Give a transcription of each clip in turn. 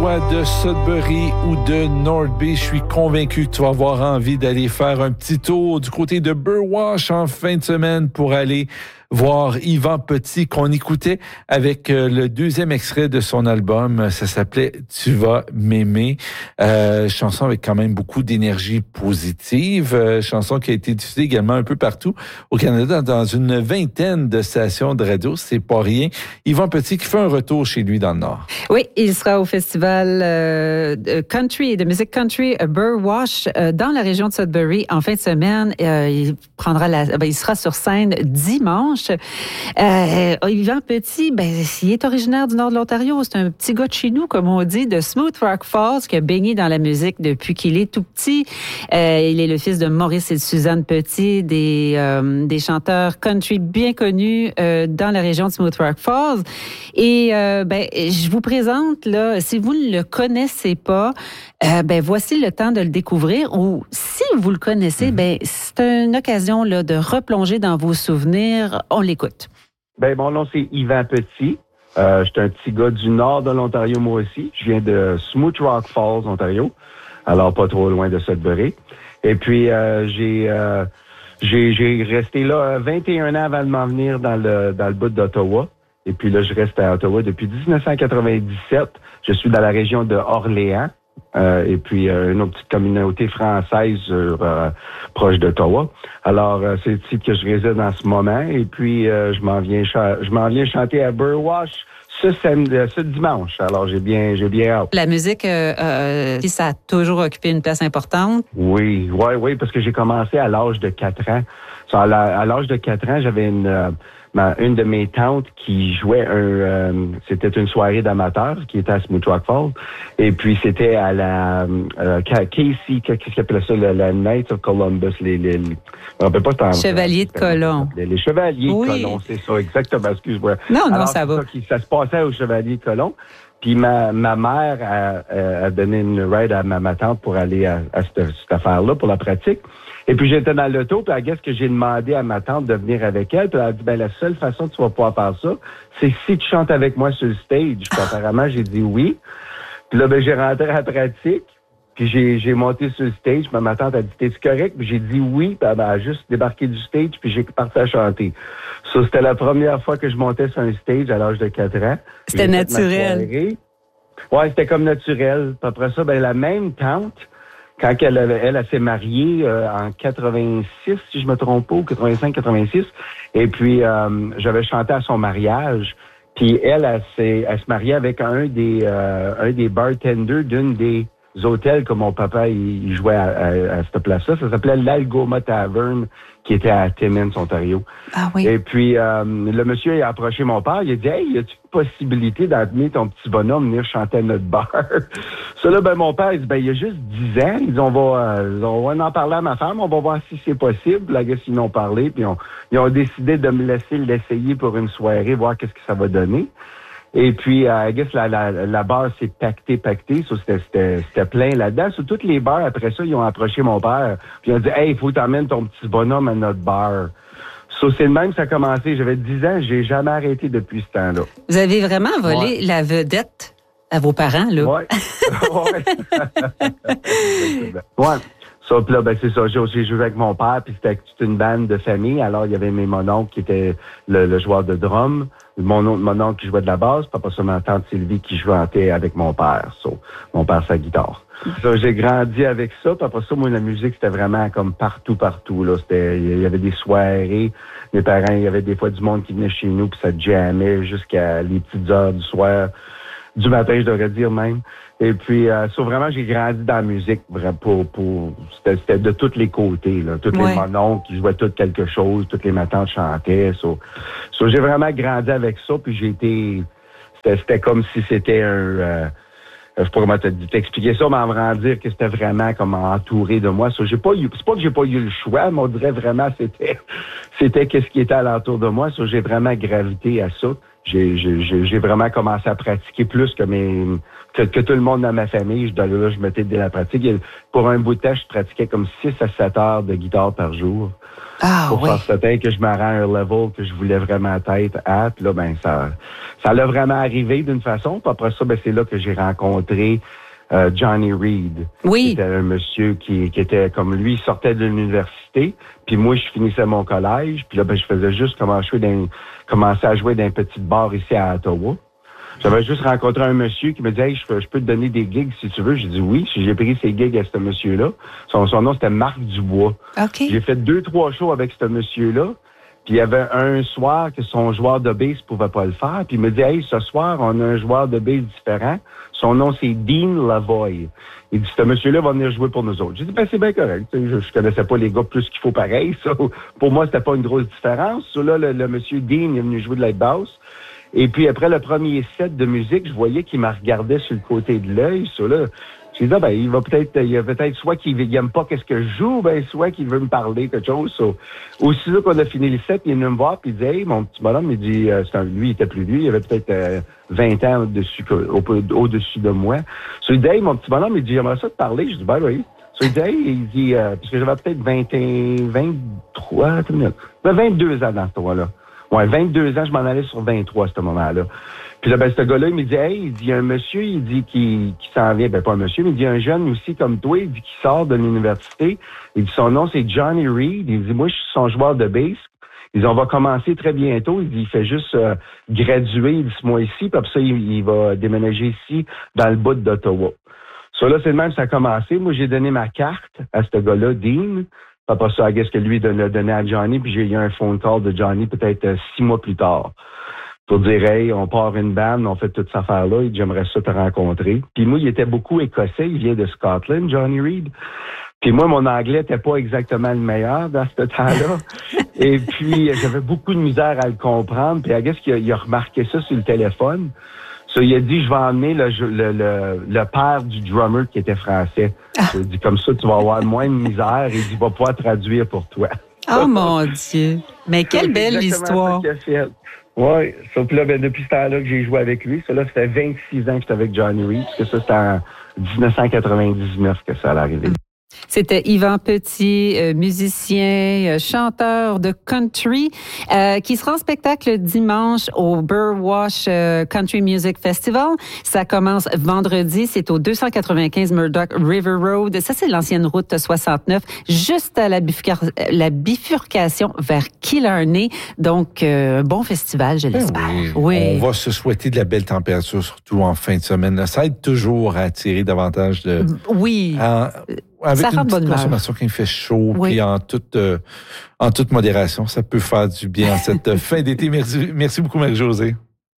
sois de Sudbury ou de North Bay, je suis convaincu que tu vas avoir envie d'aller faire un petit tour du côté de Burwash en fin de semaine pour aller voir Yvan Petit qu'on écoutait avec le deuxième extrait de son album. Ça s'appelait « Tu vas m'aimer ». Chanson avec quand même beaucoup d'énergie positive. Chanson qui a été diffusée également un peu partout au Canada dans une vingtaine de stations de radio. C'est pas rien. Yvan Petit qui fait un retour chez lui dans le Nord. Oui, il sera au festival de musique country Burwash dans la région de Sudbury en fin de semaine. Il sera sur scène dimanche. Yvan Petit, il est originaire du nord de l'Ontario. C'est un petit gars de chez nous, comme on dit, de Smooth Rock Falls, qui a baigné dans la musique depuis qu'il est tout petit. Il est le fils de Maurice et de Suzanne Petit, des chanteurs country bien connus dans la région de Smooth Rock Falls. Et je vous présente, là, si vous ne le connaissez pas, voici le temps de le découvrir. Ou si vous le connaissez, c'est une occasion là, de replonger dans vos souvenirs. On l'écoute. Mon nom, c'est Yvan Petit. Je suis un petit gars du nord de l'Ontario, moi aussi. Je viens de Smooth Rock Falls, Ontario. Alors, pas trop loin de Sudbury. Et puis, j'ai resté là 21 ans avant de m'en venir dans le bout d'Ottawa. Et puis là, je reste à Ottawa depuis 1997. Je suis dans la région de Orléans. Et puis une autre petite communauté française proche d'Ottawa. Alors, c'est ici que je réside en ce moment. Et puis, je m'en viens chanter à Burwash ce dimanche. Alors, j'ai bien hâte. La musique, ça a toujours occupé une place importante? Oui, parce que j'ai commencé à l'âge de 4 ans. À l'âge de 4 ans, j'avais une de mes tantes qui jouait c'était une soirée d'amateurs qui était à Smooth Rock Falls. Et puis, c'était à la Casey, qu'est-ce qu'ils appellent ça, la Knights of Columbus, on ne rappelle pas Chevaliers de Colomb. Les Chevaliers de Colomb, c'est ça, exactement, excuse-moi. Non, alors, ça va. Ça se passait aux Chevaliers de Colomb. Puis ma mère a donné une ride à ma tante pour aller à cette affaire-là, pour la pratique. Et puis j'étais dans l'auto, puis qu'est-ce que j'ai demandé à ma tante de venir avec elle, puis elle a dit, la seule façon que tu vas pouvoir faire ça, c'est si tu chantes avec moi sur le stage. Puis apparemment, j'ai dit oui. Puis là, j'ai rentré à la pratique, puis j'ai monté sur le stage, puis ma tante a dit, t'es-tu correct? Puis j'ai dit oui, puis elle a juste débarqué du stage, puis j'ai parti à chanter. Ça, c'était la première fois que je montais sur un stage à l'âge de 4 ans. C'était naturel. Ouais, c'était comme naturel. Puis après ça, la même tante, quand elle s'est mariée en 86, si je me trompe pas, ou 85-86, et puis j'avais chanté à son mariage, puis elle se mariait avec un des bartenders d'une des hôtels que mon papa il jouait à cette place-là. Ça s'appelait l'Algoma Tavern, qui était à Timmins, Ontario. Ah oui. Et puis, le monsieur a approché mon père. Il a dit, « Hey, y a-t-il une possibilité d'amener ton petit bonhomme venir chanter à notre bar? » Ça, là, mon père, il dit, il y a juste 10 ans. Il dit, on va en parler à ma femme. On va voir si c'est possible. La gars, ils en ont parlé. Puis, ils ont décidé de me laisser l'essayer pour une soirée, voir qu'est-ce que ça va donner. Et puis, la barre s'est pactée. So, c'était plein là-dedans. Sur toutes les bars, après ça, ils ont approché mon père. Puis, ils ont dit, « Hey, il faut t'emmener ton petit bonhomme à notre bar. » So, c'est le même que ça a commencé. J'avais 10 ans, j'ai jamais arrêté depuis ce temps-là. Vous avez vraiment volé la vedette à vos parents, là? Oui. Ouais. Ça, puis là, c'est ça. J'ai joué avec mon père, puis c'était toute une bande de famille. Alors, il y avait mon oncle qui était le joueur de drum, mon oncle qui jouait de la basse, puis après ça, ma tante Sylvie qui jouait avec mon père. So, mon père, sa guitare. Ça, j'ai grandi avec ça, puis après ça, moi, la musique, c'était vraiment comme partout, là. Il y avait des soirées. Mes parents, il y avait des fois du monde qui venait chez nous, puis ça jammait jusqu'à les petites heures du soir. Du matin, je devrais dire même. Et puis, vraiment, j'ai grandi dans la musique. C'était de tous les côtés, là. Tous les mononcles qui jouaient tout quelque chose, toutes les matantes chantaient. J'ai vraiment grandi avec ça. Puis c'était comme si c'était je sais pas comment t'expliquer ça, mais en me dire que c'était vraiment comme entouré de moi. C'est pas que j'ai pas eu le choix, mais on dirait vraiment c'était qu'est-ce qui était alentour de moi. J'ai vraiment gravité à ça. J'ai vraiment commencé à pratiquer plus que que tout le monde dans ma famille, je mettais de la pratique. Pour un bout de temps, je pratiquais comme 6 à 7 heures de guitare par jour. Pour faire certain que je me rends à un level que je voulais vraiment être à. Puis là, ça l'a vraiment arrivé d'une façon. Puis après ça, c'est là que j'ai rencontré Johnny Reed. Oui. C'était un monsieur qui était comme lui, il sortait de l'université. Puis moi, je finissais mon collège. Puis là, je faisais juste commencer à jouer dans un petit bar ici à Ottawa. J'avais juste rencontré un monsieur qui me disait, hey, je peux te donner des gigs si tu veux. J'ai dit oui. J'ai pris ces gigs à ce monsieur-là. Son nom, c'était Marc Dubois. Okay. J'ai fait 2-3 shows avec ce monsieur-là. Puis il y avait un soir que son joueur de bass pouvait pas le faire. Puis il me dit, hey, ce soir, on a un joueur de bass différent. Son nom, c'est Dean Lavoie. Il dit, ce monsieur-là va venir jouer pour nous autres. J'ai dit, c'est bien correct. Je connaissais pas les gars plus qu'il faut pareil. Ça, pour moi, c'était pas une grosse différence. Ça, là, le monsieur Dean, il est venu jouer de la basse. Et puis, après le premier set de musique, je voyais qu'il me regardait sur le côté de l'œil. Ça, là, j'ai dit, il y a peut-être soit qu'il aime pas qu'est-ce que je joue, soit qu'il veut me parler, quelque chose. So, aussitôt qu'on a fini le set, il est venu me voir, puis il dit, hey, mon petit bonhomme, il dit, lui, il était plus lui, il avait peut-être 20 ans au-dessus de moi. So, il dit, hey, mon petit bonhomme, il dit, j'aimerais ça te parler. Je dis, oui. So, il dit, hey, il dit, parce que j'avais peut-être 22 ans dans ce temps-là. Ouais, 22 ans, je m'en allais sur 23 à ce moment-là. Puis là, ce gars-là, il me dit, hey, il dit, il y a un monsieur, il dit, qui s'en vient, pas un monsieur, mais il dit, un jeune aussi comme toi, il dit, qui sort de l'université. Il dit, son nom, c'est Johnny Reed. Il dit, moi, je suis son joueur de bass. Il dit, on va commencer très bientôt. Il dit, il fait juste graduer, il dit, ce mois-ci, puis après ça, il va déménager ici, dans le bout d'Ottawa. Ça, là, c'est le même, ça a commencé. Moi, j'ai donné ma carte à ce gars-là, Dean. Après ça, qu'est-ce que lui l'a donné à Johnny, puis j'ai eu un phone call de Johnny peut-être 6 mois plus tard. Pour dire, hey, on part une bande, on fait toute cette affaire-là, il dit, j'aimerais ça te rencontrer. Puis moi, il était beaucoup écossais, il vient de Scotland, Johnny Reed. Puis moi, mon anglais n'était pas exactement le meilleur dans ce temps-là. Et puis, j'avais beaucoup de misère à le comprendre. Puis, qu'est-ce qu'il a remarqué ça sur le téléphone? Ça, il a dit, je vais emmener le père du drummer qui était français. Il a dit, comme ça, tu vas avoir moins de misère. Il dit, il va pouvoir traduire pour toi. Oh mon Dieu! Mais quelle belle histoire! Oui, puis là, depuis ce temps-là que j'ai joué avec lui, ça là, c'était 26 ans que j'étais avec Johnny Reed, parce que ça, c'était en 1999 que ça allait arriver. C'était Yvan Petit, musicien, chanteur de country, qui sera en spectacle dimanche au Burwash Country Music Festival. Ça commence vendredi, c'est au 295 Murdoch River Road. Ça, c'est l'ancienne route 69, juste à la bifurcation vers Killarney. Donc, bon festival, je l'espère. Oui. On va se souhaiter de la belle température, surtout en fin de semaine. Ça aide toujours à attirer davantage de... Oui. Avec ça une petite consommation quand il fait chaud, puis en toute modération, ça peut faire du bien en cette fin d'été. Merci beaucoup, Marie-Josée.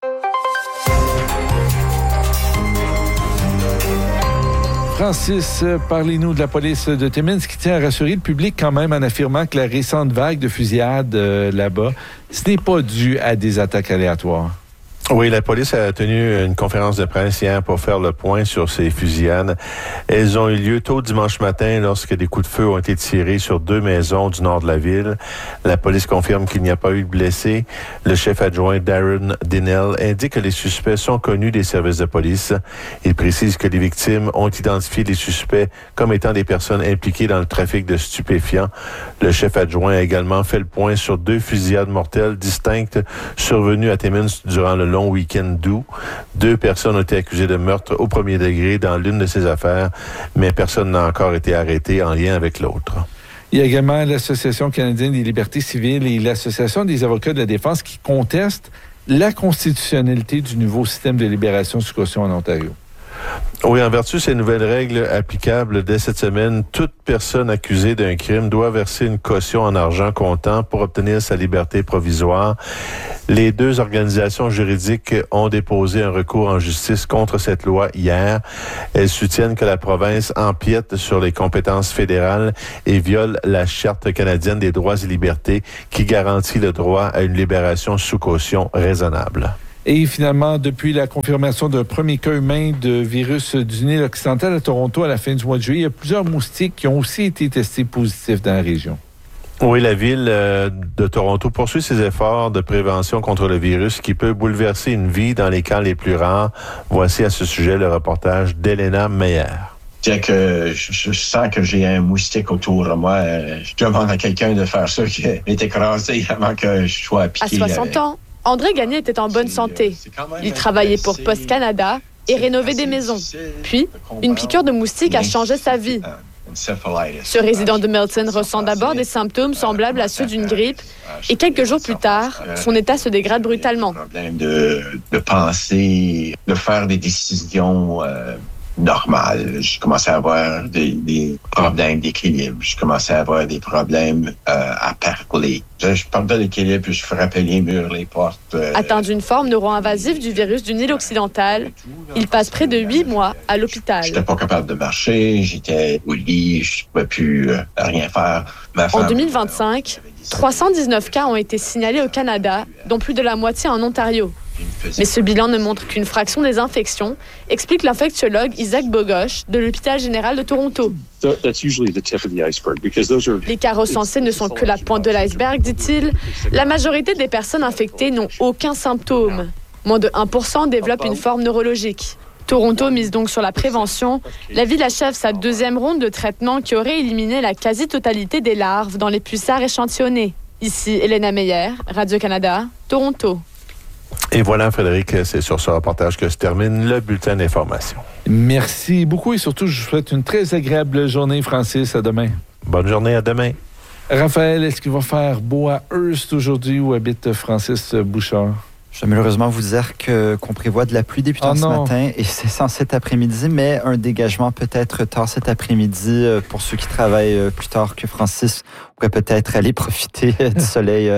Francis, parlez-nous de la police de Timmins qui tient à rassurer le public quand même en affirmant que la récente vague de fusillades là-bas, ce n'est pas dû à des attaques aléatoires. Oui, la police a tenu une conférence de presse hier pour faire le point sur ces fusillades. Elles ont eu lieu tôt dimanche matin lorsque des coups de feu ont été tirés sur 2 maisons du nord de la ville. La police confirme qu'il n'y a pas eu de blessés. Le chef adjoint Darren Dinnell indique que les suspects sont connus des services de police. Il précise que les victimes ont identifié les suspects comme étant des personnes impliquées dans le trafic de stupéfiants. Le chef adjoint a également fait le point sur 2 fusillades mortelles distinctes survenues à Timmins durant le long week-end d'août. 2 personnes ont été accusées de meurtre au premier degré dans l'une de ces affaires, mais personne n'a encore été arrêté en lien avec l'autre. Il y a également l'Association canadienne des libertés civiles et l'Association des avocats de la défense qui contestent la constitutionnalité du nouveau système de libération sous caution en Ontario. Oui, en vertu de ces nouvelles règles applicables dès cette semaine, toute personne accusée d'un crime doit verser une caution en argent comptant pour obtenir sa liberté provisoire. Les 2 organisations juridiques ont déposé un recours en justice contre cette loi hier. Elles soutiennent que la province empiète sur les compétences fédérales et viole la Charte canadienne des droits et libertés qui garantit le droit à une libération sous caution raisonnable. Et finalement, depuis la confirmation d'un premier cas humain de virus du Nil occidental à Toronto à la fin du mois de juillet, il y a plusieurs moustiques qui ont aussi été testés positifs dans la région. Oui, la ville de Toronto poursuit ses efforts de prévention contre le virus qui peut bouleverser une vie dans les cas les plus rares. Voici à ce sujet le reportage d'Elena Meyer. Dès que je sens que j'ai un moustique autour de moi, je demande à quelqu'un de faire ça qui est écrasé avant que je sois piqué. À 60 ans, André Gagné était en bonne santé. Il travaillait pour Post Canada et rénovait des maisons. Puis, une piqûre de moustique a changé sa vie. Ce résident de Milton ressent d'abord des symptômes semblables à ceux d'une grippe et quelques jours plus tard, son état se dégrade brutalement. Problème de penser, de faire des décisions normales. Je commençais à avoir des problèmes d'équilibre. Je commençais à avoir des problèmes à parler. Je perdais l'équilibre puis je frappais les murs, les portes. Atteint d'une forme neuro-invasive du virus du Nil occidental, il passe près de 8 mois à l'hôpital. J'étais pas capable de marcher, j'étais au lit, je ne pouvais plus rien faire. En 2025, 319 cas ont été signalés au Canada, dont plus de la moitié en Ontario. Mais ce bilan ne montre qu'une fraction des infections, explique l'infectiologue Isaac Bogoche de l'Hôpital général de Toronto. Les cas recensés ne sont que la pointe de l'iceberg, dit-il. La majorité des personnes infectées n'ont aucun symptôme. Moins de 1% développent une forme neurologique. Toronto mise donc sur la prévention. La ville achève sa 2e ronde de traitement qui aurait éliminé la quasi-totalité des larves dans les pulsars échantillonnés. Ici, Elena Meyer, Radio-Canada, Toronto. Et voilà, Frédéric, c'est sur ce reportage que se termine le bulletin d'information. Merci beaucoup et surtout, je vous souhaite une très agréable journée, Francis. À demain. Bonne journée, à demain. Raphaël, est-ce qu'il va faire beau à Hearst aujourd'hui où habite Francis Bouchard? Je dois malheureusement vous dire qu'on prévoit de la pluie débutant ce matin et c'est censé cet après-midi, mais un dégagement peut-être tard cet après-midi pour ceux qui travaillent plus tard que Francis pourrait peut-être aller profiter du soleil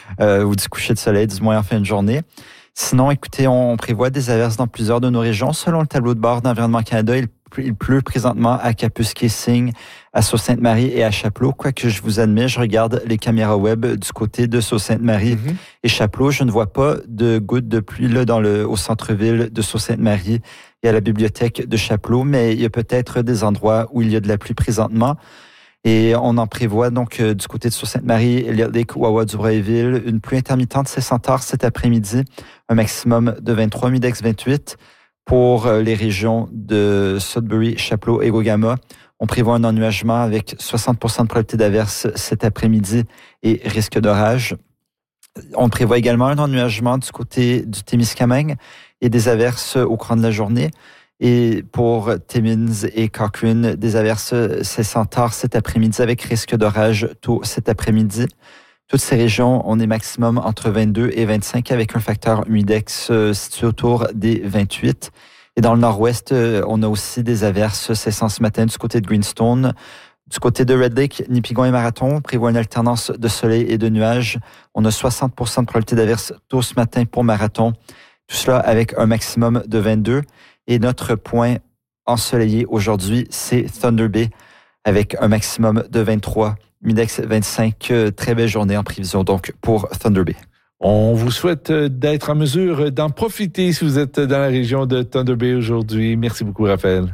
ou du coucher de soleil, du moins en fin de journée. Sinon, écoutez, on prévoit des averses dans plusieurs de nos régions. Selon le tableau de bord d'Environnement Canada, il pleut présentement à Capus-Kissing, à Sault-Sainte-Marie et à Chapleau. Quoique je vous admets, je regarde les caméras web du côté de Sault-Sainte-Marie et Chapleau. Je ne vois pas de gouttes de pluie là, au centre-ville de Sault-Sainte-Marie et à la bibliothèque de Chapleau, mais il y a peut-être des endroits où il y a de la pluie présentement. Et on en prévoit donc du côté de Sault-Sainte-Marie, Elliott Lake, Wawa-du-Breuilville, une pluie intermittente tard cet après-midi, un maximum de 23, Midex 28. Pour les régions de Sudbury, Chapleau et Gogama, on prévoit un ennuagement avec 60% de probabilité d'averse cet après-midi et risque d'orage. On prévoit également un ennuagement du côté du Témiscamingue et des averses au courant de la journée. Et pour Timmins et Cochrane, des averses tard cet après-midi avec risque d'orage tôt cet après-midi. Toutes ces régions, on est maximum entre 22 et 25 avec un facteur humidex situé autour des 28. Et dans le nord-ouest, on a aussi des averses cessant ce matin du côté de Greenstone. Du côté de Red Lake, Nipigon et Marathon, on prévoit une alternance de soleil et de nuages. On a 60% de probabilité d'averse tôt ce matin pour Marathon. Tout cela avec un maximum de 22. Et notre point ensoleillé aujourd'hui, c'est Thunder Bay avec un maximum de 23. Midex 25, très belle journée en prévision donc pour Thunder Bay. On vous souhaite d'être en mesure d'en profiter si vous êtes dans la région de Thunder Bay aujourd'hui. Merci beaucoup, Raphaël.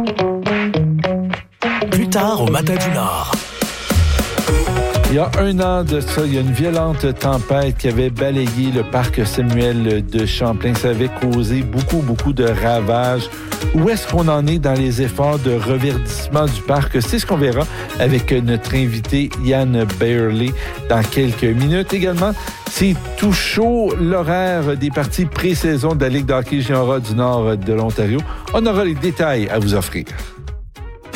Plus tard au Matin du Nord. Il y a 1 an de ça, il y a une violente tempête qui avait balayé le parc Samuel de Champlain. Ça avait causé beaucoup de ravages. Où est-ce qu'on en est dans les efforts de reverdissement du parc? C'est ce qu'on verra avec notre invité Yann Bayerly dans quelques minutes. Également, c'est tout chaud, l'horaire des parties pré-saison de la Ligue de hockey junior du Nord de l'Ontario. On aura les détails à vous offrir.